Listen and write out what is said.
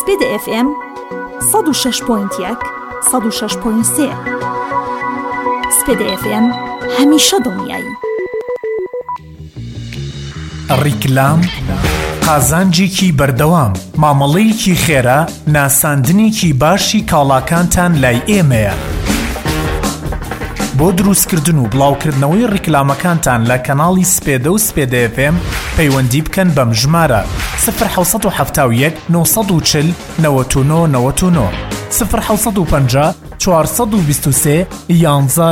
سپیدە FM 106.1 106.3 سپیدە FM هەمیشە دڵنیایی. ڕیکلام قازانجێکی بەردەوام، مامەڵەیەکی خێرا، ناساندنێکی باشی کاڵاکانتان لای ئێمەیە. بۆ دروستکردن و بڵاوکردنەوەی ڕیکلامەکانتان لە کەناڵی سپێدە و سپێدە FM پەیوەندی بکەن بەم ژمارە 0871 940 99 99 0850 423 11